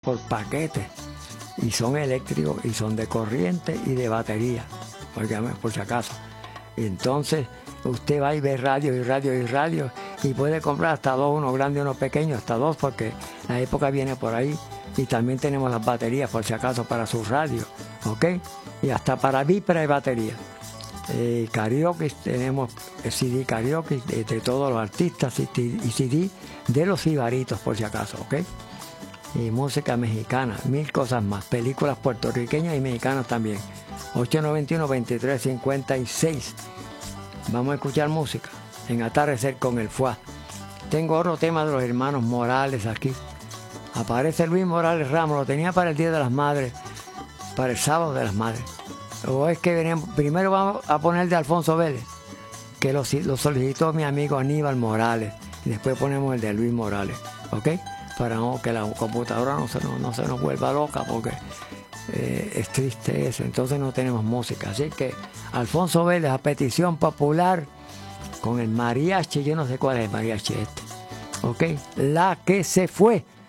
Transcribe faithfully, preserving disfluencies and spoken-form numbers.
por paquetes y son eléctricos y son de corriente y de batería, óigame, por si acaso. Y entonces usted va y ve radio y radio y radio y puede comprar hasta dos, uno grande y uno pequeño, hasta dos, porque la época viene por ahí. Y también tenemos las baterías, por si acaso, para su radio, ¿ok? Y hasta para víspera hay batería. Eh, karaoke, tenemos C D karaoke de, de todos los artistas y C D de los sibaritos, por si acaso, ¿ok? Y música mexicana, mil cosas más, películas puertorriqueñas y mexicanas también. ocho nueve uno, veintitrés cincuenta y seis. Vamos a escuchar música en Atardecer con el F U A. Tengo otro tema de los hermanos Morales aquí. Aparece Luis Morales Ramos, lo tenía para el Día de las Madres, para el Sábado de las Madres. O es que veníamos, primero vamos a poner de Alfonso Vélez, que lo, lo solicitó mi amigo Aníbal Morales, y después ponemos el de Luis Morales, ¿ok? Para no, que la computadora no se, no, no se nos vuelva loca, porque eh, es triste eso, entonces no tenemos música. Así que Alfonso Vélez, a petición popular, con el mariachi, yo no sé cuál es el mariachi este, ¿ok? La que se fue.